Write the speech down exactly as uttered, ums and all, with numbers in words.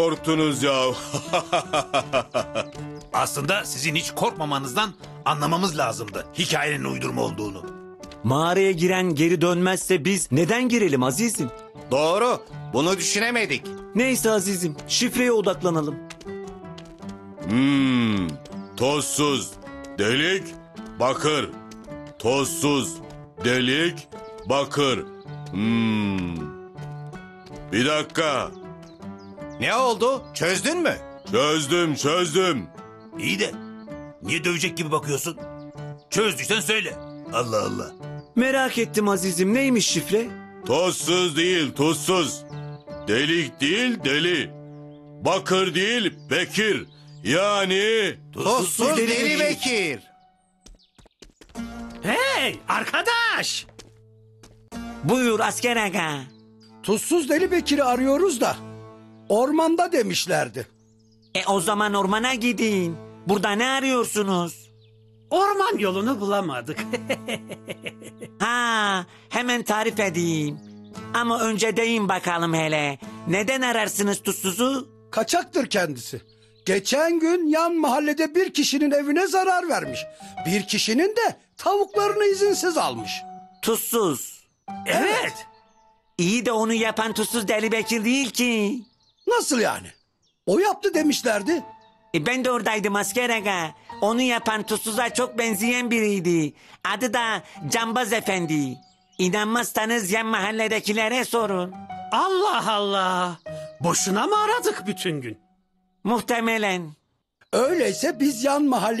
Korktunuz ya. Aslında sizin hiç korkmamanızdan anlamamız lazımdı hikayenin uydurma olduğunu. Mağaraya giren geri dönmezse biz neden girelim azizim? Doğru. Bunu düşünemedik. Neyse azizim, şifreye odaklanalım. Hmm, tozsuz, delik, bakır. Tozsuz, delik, bakır. Hmm. Bir dakika. Ne oldu? Çözdün mü? Çözdüm, çözdüm. İyi de niye dövecek gibi bakıyorsun? Çözdüysen söyle. Allah Allah. Merak ettim azizim, neymiş şifre? Tozsuz değil, tuzsuz. Delik değil, deli. Bakır değil, bekir. Yani... Tozsuz deli Bekir. Hey arkadaş! Buyur asker aga. Tuzsuz Deli Bekir'i arıyoruz da ormanda demişlerdi. E o zaman ormana gidin. Burada ne arıyorsunuz? Orman yolunu bulamadık. Ha, hemen tarif edeyim. Ama önce deyin bakalım hele. Neden ararsınız tuzsuzu? Kaçaktır kendisi. Geçen gün yan mahallede bir kişinin evine zarar vermiş. Bir kişinin de tavuklarını izinsiz almış. Tuzsuz. Evet. İyi de onu yapan tuzsuz Deli Bekir değil ki. Nasıl yani? O yaptı demişlerdi. E ben de oradaydım asker aga. Onu yapan tuzsuza çok benzeyen biriydi. Adı da Cambaz Efendi. İnanmazsanız yan mahalledekilere sorun. Allah Allah. Boşuna mı aradık bütün gün? Muhtemelen. Öyleyse biz yan mahalle